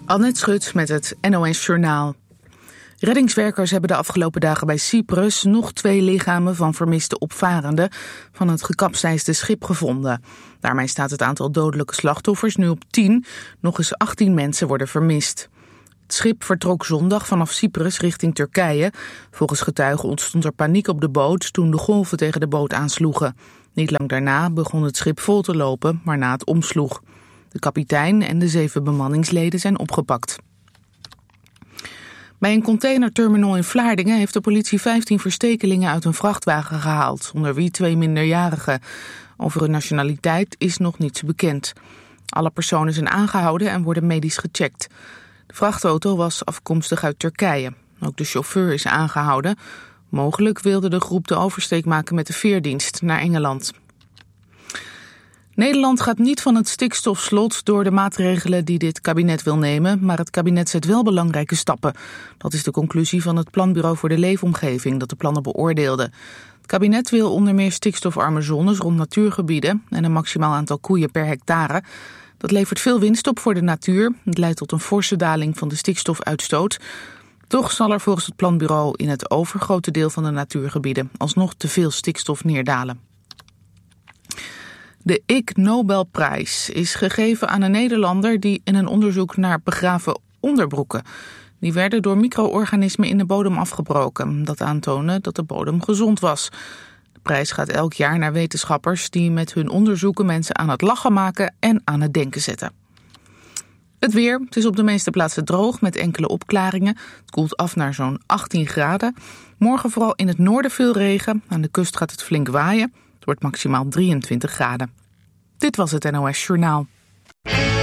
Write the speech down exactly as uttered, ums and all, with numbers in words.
Annette Schut met het N O S Journaal. Reddingswerkers hebben de afgelopen dagen bij Cyprus nog twee lichamen van vermiste opvarenden van het gekapseisde schip gevonden. Daarmee staat het aantal dodelijke slachtoffers nu op tien. Nog eens achttien mensen worden vermist. Het schip vertrok zondag vanaf Cyprus richting Turkije. Volgens getuigen ontstond er paniek op de boot toen de golven tegen de boot aansloegen. Niet lang daarna begon het schip vol te lopen, waarna het omsloeg. De kapitein en de zeven bemanningsleden zijn opgepakt. Bij een containerterminal in Vlaardingen heeft de politie vijftien verstekelingen uit een vrachtwagen gehaald, onder wie twee minderjarigen. Over hun nationaliteit is nog niets bekend. Alle personen zijn aangehouden en worden medisch gecheckt. De vrachtauto was afkomstig uit Turkije. Ook de chauffeur is aangehouden. Mogelijk wilde de groep de oversteek maken met de veerdienst naar Engeland. Nederland gaat niet van het stikstofslot door de maatregelen die dit kabinet wil nemen, maar het kabinet zet wel belangrijke stappen. Dat is de conclusie van het Planbureau voor de Leefomgeving dat de plannen beoordeelde. Het kabinet wil onder meer stikstofarme zones rond natuurgebieden en een maximaal aantal koeien per hectare. Dat levert veel winst op voor de natuur. Het leidt tot een forse daling van de stikstofuitstoot. Toch zal er volgens het planbureau in het overgrote deel van de natuurgebieden alsnog te veel stikstof neerdalen. De Ig Nobelprijs is gegeven aan een Nederlander die in een onderzoek naar begraven onderbroeken. Die werden door micro-organismen in de bodem afgebroken. Dat aantoonde dat de bodem gezond was. De prijs gaat elk jaar naar wetenschappers die met hun onderzoeken mensen aan het lachen maken en aan het denken zetten. Het weer, het is op de meeste plaatsen droog met enkele opklaringen. Het koelt af naar zo'n achttien graden. Morgen vooral in het noorden veel regen. Aan de kust gaat het flink waaien. Het wordt maximaal drieëntwintig graden. Dit was het N O S Journaal.